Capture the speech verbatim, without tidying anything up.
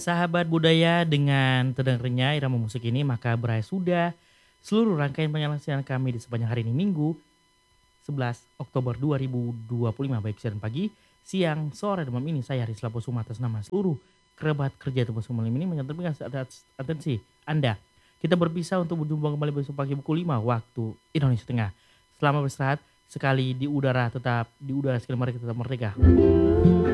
Sahabat budaya, dengan terdengarnya irama musik ini maka berakhir sudah seluruh rangkaian penyelesaian kami di sepanjang hari ini Minggu sebelas Oktober dua ribu dua puluh lima baik siang pagi, siang, sore, dan malam ini saya Haris Laposuma atas nama seluruh kerabat kerja Tembus Malam ini menyampaikan atas atensi Anda. Kita berpisah untuk berjumpa kembali besok pagi pukul lima waktu Indonesia Tengah. Selamat beristirahat sekali di udara tetap di udara sekali mari kita tetap merdeka.